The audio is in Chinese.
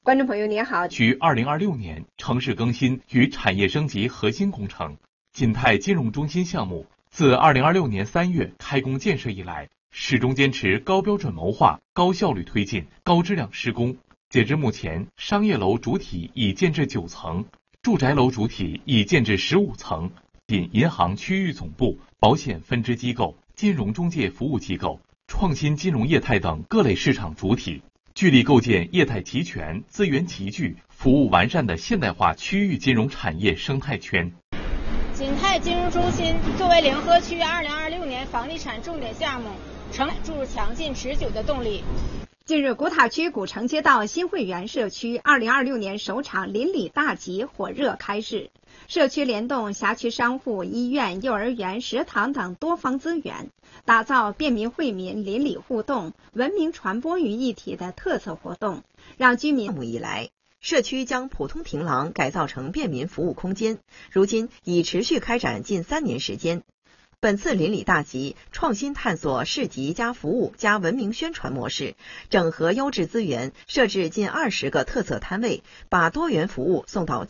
观众朋友您好， 于2026年城市更新与产业升级核心工程锦泰金融中心项目自2026年3月开工建设以来，始终坚持高标准谋划、高效率推进、高质量施工。截至目前，商业楼主体已建至9层，住宅楼主体已建至15层，仅银行区域总部、保险分支机构、金融中介服务机构、创新金融业态等各类市场主体，聚力构建业态齐全、资源齐聚、服务完善的现代化区域金融产业生态圈。 锦泰金融中心作为联合区2026年房地产重点项目，承注入强劲持久的动力。 近日，古塔区古城街道新会园社区2026年首场邻里大集火热开市。社区联动辖区商户、医院、幼儿园、食堂等多方资源，打造便民惠民、邻里互动、文明传播于一体的特色活动，让居民以来，社区将普通亭廊改造成便民服务空间，如今已持续开展近3年时间。本次邻里大集创新探索市集加服务加文明宣传模式，整合优质资源，设置近20个特色摊位，把多元服务送到